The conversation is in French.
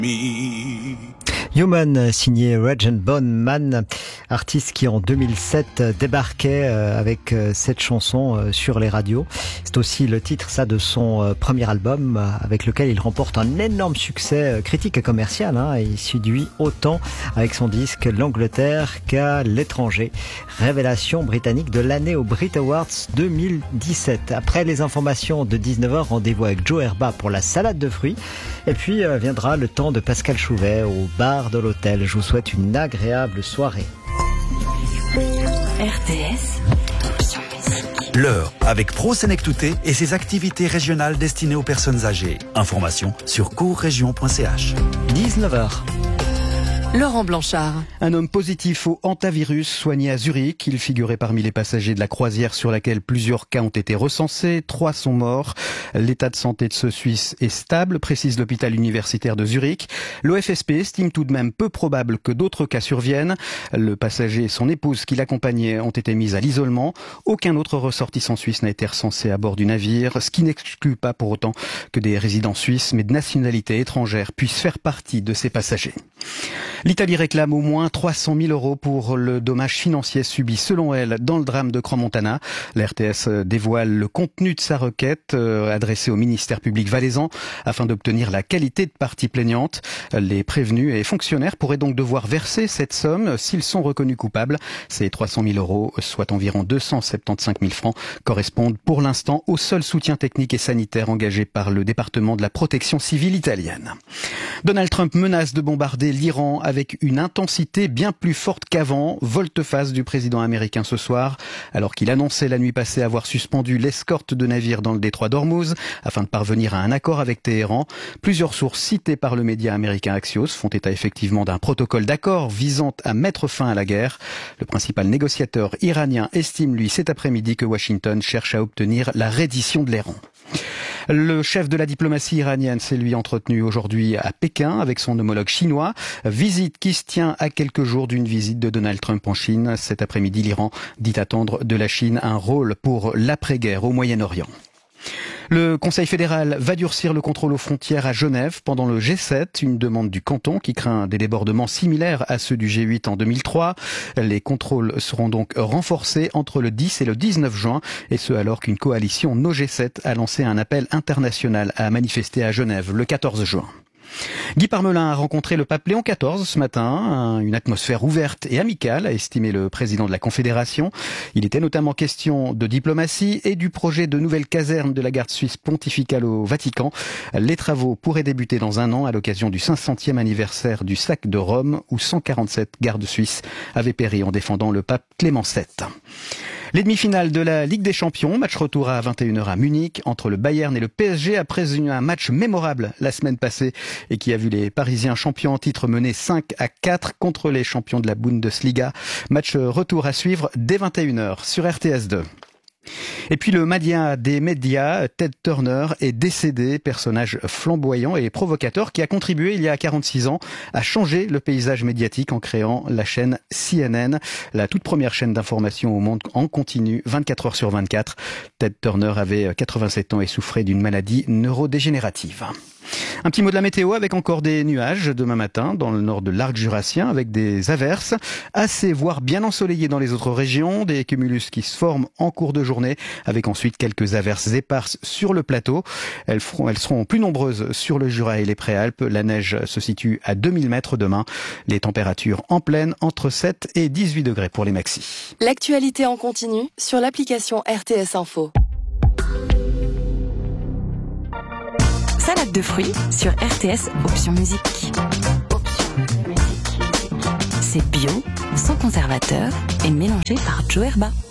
Human, signé Reg Boneman, artiste qui en 2007 débarquait avec cette chanson sur les radios. C'est aussi le titre de son premier album avec lequel il remporte un énorme succès critique et commercial. Il séduit autant avec son disque l'Angleterre qu'à l'étranger. Révélation britannique de l'année aux Brit Awards 2017. Après les informations de 19h, rendez-vous avec Joe Herba pour la salade de fruits. Et puis viendra le temps de Pascal Chouvet au bar de l'hôtel. Je vous souhaite une agréable soirée. RTS. L'heure avec Pro Senectouté et ses activités régionales destinées aux personnes âgées. Informations sur courregion.ch. 19h. Laurent Blanchard. Un homme positif au hantavirus soigné à Zurich. Il figurait parmi les passagers de la croisière sur laquelle plusieurs cas ont été recensés. 3 sont morts. L'état de santé de ce Suisse est stable, précise l'hôpital universitaire de Zurich. L'OFSP estime tout de même peu probable que d'autres cas surviennent. Le passager et son épouse qui l'accompagnaient ont été mis à l'isolement. Aucun autre ressortissant suisse n'a été recensé à bord du navire, ce qui n'exclut pas pour autant que des résidents suisses mais de nationalité étrangère puissent faire partie de ces passagers. L'Italie réclame au moins 300 000 € pour le dommage financier subi selon elle dans le drame de Crans-Montana. La RTS dévoile le contenu de sa requête adressée au ministère public valaisan afin d'obtenir la qualité de partie plaignante. Les prévenus et fonctionnaires pourraient donc devoir verser cette somme s'ils sont reconnus coupables. Ces 300 000 €, soit environ 275 000 francs, correspondent pour l'instant au seul soutien technique et sanitaire engagé par le département de la protection civile italienne. Donald Trump menace de bombarder l'Iran avec une intensité bien plus forte qu'avant. Volte-face du président américain ce soir, alors qu'il annonçait la nuit passée avoir suspendu l'escorte de navires dans le détroit d'Ormuz afin de parvenir à un accord avec Téhéran. Plusieurs sources citées par le média américain Axios font état effectivement d'un protocole d'accord visant à mettre fin à la guerre. Le principal négociateur iranien estime, lui, cet après-midi que Washington cherche à obtenir la reddition de l'Iran. Le chef de la diplomatie iranienne s'est lui entretenu aujourd'hui à Pékin avec son homologue chinois. Visite qui se tient à quelques jours d'une visite de Donald Trump en Chine. Cet après-midi, l'Iran dit attendre de la Chine un rôle pour l'après-guerre au Moyen-Orient. Le Conseil fédéral va durcir le contrôle aux frontières à Genève pendant le G7, une demande du canton qui craint des débordements similaires à ceux du G8 en 2003. Les contrôles seront donc renforcés entre le 10 et le 19 juin, et ce alors qu'une coalition No G7 a lancé un appel international à manifester à Genève le 14 juin. Guy Parmelin a rencontré le pape Léon XIV ce matin. Une atmosphère ouverte et amicale, a estimé le président de la Confédération. Il était notamment question de diplomatie et du projet de nouvelle caserne de la garde suisse pontificale au Vatican. Les travaux pourraient débuter dans un an à l'occasion du 500e anniversaire du sac de Rome, où 147 gardes suisses avaient péri en défendant le pape Clément VII. Les demi-finales de la Ligue des Champions, match retour à 21h à Munich entre le Bayern et le PSG après un match mémorable la semaine passée et qui a vu les Parisiens champions en titre mener 5-4 contre les champions de la Bundesliga. Match retour à suivre dès 21h sur RTS2. Et puis le mania des médias, Ted Turner, est décédé, personnage flamboyant et provocateur qui a contribué il y a 46 ans à changer le paysage médiatique en créant la chaîne CNN, la toute première chaîne d'information au monde en continu 24 heures sur 24. Ted Turner avait 87 ans et souffrait d'une maladie neurodégénérative. Un petit mot de la météo avec encore des nuages demain matin dans le nord de l'arc jurassien avec des averses assez voire bien ensoleillées dans les autres régions, des cumulus qui se forment en cours de journée avec ensuite quelques averses éparses sur le plateau. Elles seront plus nombreuses sur le Jura et les Préalpes. La neige se situe à 2000 mètres demain. Les températures en pleine entre 7 et 18 degrés pour les maxis. L'actualité en continu sur l'application RTS Info. Salade de fruits sur RTS Option Musique. C'est bio, sans conservateur et mélangé par Joe Herba.